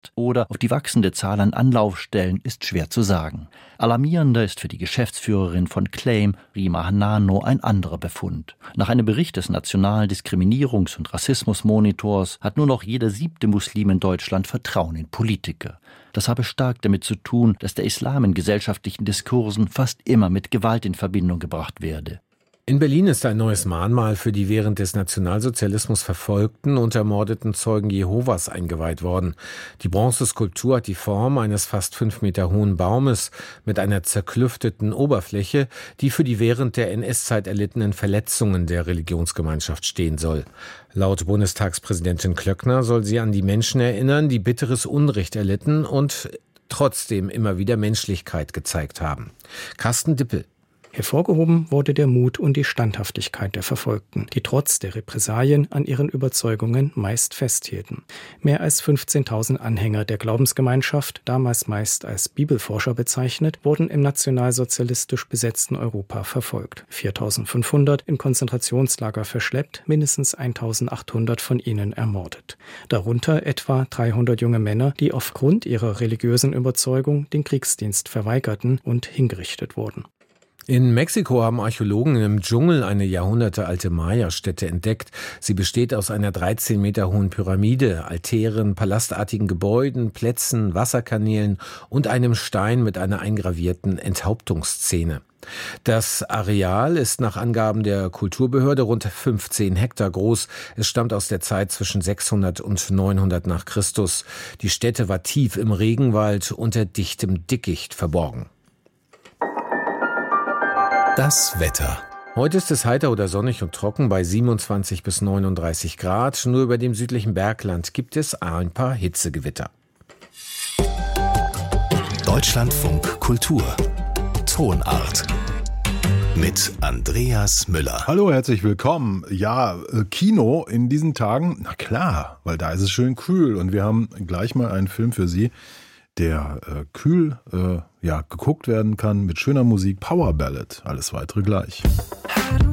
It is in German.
ist oder auf die wachsende Zahl an Anlaufstellen ist schwer zu sagen. Alarmierender ist für die Geschäftsführerin von Claim, Rima Hanano, ein anderer Befund. Nach einem Bericht des Nationalen Diskriminierungs- und Rassismusmonitors hat nur noch jeder 7. Muslim in Deutschland Vertrauen in Politiker. Das habe stark damit zu tun, dass der Islam in gesellschaftlichen Diskursen fast immer mit Gewalt in Verbindung gebracht werde. In Berlin ist ein neues Mahnmal für die während des Nationalsozialismus verfolgten und ermordeten Zeugen Jehovas eingeweiht worden. Die Bronzeskulptur hat die Form eines fast 5 Meter hohen Baumes mit einer zerklüfteten Oberfläche, die für die während der NS-Zeit erlittenen Verletzungen der Religionsgemeinschaft stehen soll. Laut Bundestagspräsidentin Klöckner soll sie an die Menschen erinnern, die bitteres Unrecht erlitten und trotzdem immer wieder Menschlichkeit gezeigt haben. Carsten Dippel. Hervorgehoben wurde der Mut und die Standhaftigkeit der Verfolgten, die trotz der Repressalien an ihren Überzeugungen meist festhielten. Mehr als 15.000 Anhänger der Glaubensgemeinschaft, damals meist als Bibelforscher bezeichnet, wurden im nationalsozialistisch besetzten Europa verfolgt. 4.500 in Konzentrationslager verschleppt, mindestens 1.800 von ihnen ermordet. Darunter etwa 300 junge Männer, die aufgrund ihrer religiösen Überzeugung den Kriegsdienst verweigerten und hingerichtet wurden. In Mexiko haben Archäologen im Dschungel eine jahrhundertealte Maya-Stätte entdeckt. Sie besteht aus einer 13 Meter hohen Pyramide, Altären, palastartigen Gebäuden, Plätzen, Wasserkanälen und einem Stein mit einer eingravierten Enthauptungsszene. Das Areal ist nach Angaben der Kulturbehörde rund 15 Hektar groß. Es stammt aus der Zeit zwischen 600 und 900 nach Christus. Die Stätte war tief im Regenwald unter dichtem Dickicht verborgen. Das Wetter. Heute ist es heiter oder sonnig und trocken bei 27 bis 39 Grad. Nur über dem südlichen Bergland gibt es ein paar Hitzegewitter. Deutschlandfunk Kultur. Tonart. Mit Andreas Müller. Hallo, herzlich willkommen. Ja, Kino in diesen Tagen, na klar, weil da ist es schön kühl. Und wir haben gleich mal einen Film für Sie, der kühl geguckt werden kann mit schöner Musik. Power Ballad. Alles weitere gleich.